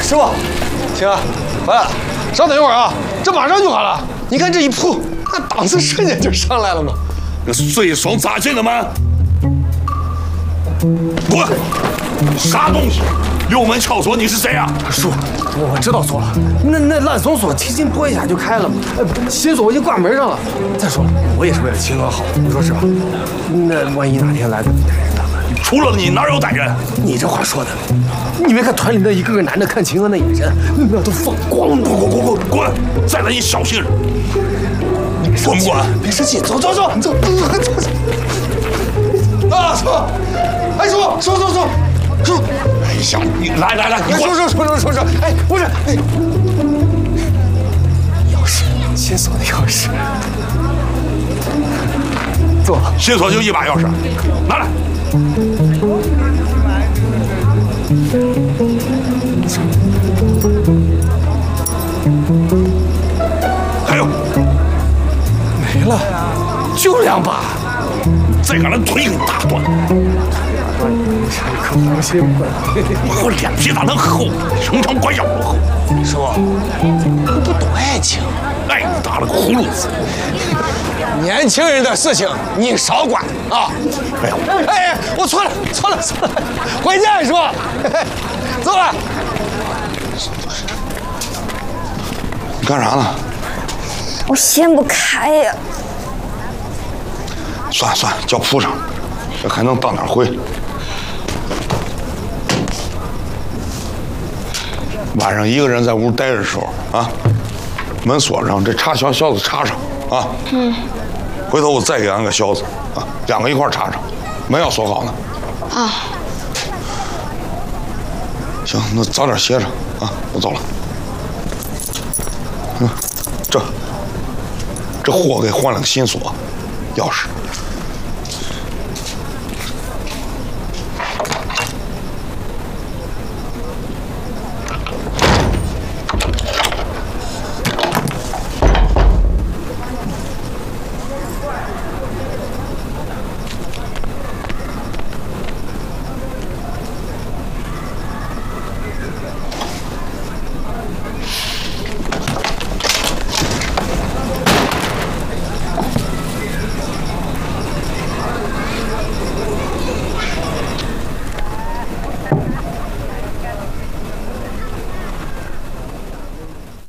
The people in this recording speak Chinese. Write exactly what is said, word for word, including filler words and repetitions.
师傅，停，回来了，稍等一会儿啊，这马上就完了。你看这一扑，那档次瞬间就上来了嘛。 这水双咋进的吗？滚！啥东西？六门撬锁，你是谁啊？ 叔，我知道错了，那那烂松锁轻轻拨一下就开了嘛，新锁我已经挂门上了。再说了，我也是为了秦河好，你说是吧？那万一哪天来个歹人呢？ 除了你哪有歹人？ 你这话说的，你没看团里那一个个男的看秦河那眼神，那都放光了。 滚滚滚滚滚！再来你小心人！滚不滚？ 别生气，走走走走走走走。啊，叔，哎叔叔叔叔叔， 哎呀，你来来来，你叔叔叔叔叔叔，哎，不是，哎，钥匙，新锁的钥匙，坐。 新锁就一把钥匙，拿来。还有， 没了，就两把。 再敢让腿给你打断！ 可不行吧？ 我脸皮咋能厚？城墙关小不厚。 师傅，你不懂爱情， 爱你大了个葫芦子！ 年轻人的事情你少管啊！ 哎呀， 哎，我错了，错了，错了，回见，师傅，走了。 你干啥呢？ 我掀不开呀。 算了算了，叫铺上，这还能当点灰。晚上一个人在屋待着的时候啊，门锁上，这插销销子插上啊。嗯。回头我再给安个销子啊，两个一块插上，门要锁好呢。 啊。 行，那早点歇着啊，我走了。嗯，这这货给换了个新锁，钥匙。